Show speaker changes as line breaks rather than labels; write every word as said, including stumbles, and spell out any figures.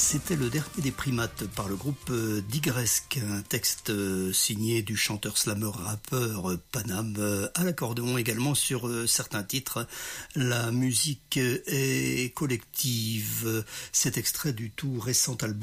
C'était le dernier des primates par le groupe Digresque, un texte signé du chanteur slammer rappeur Paname, à l'accordéon également sur certains titres. La musique est collective. Cet extrait du tout récent album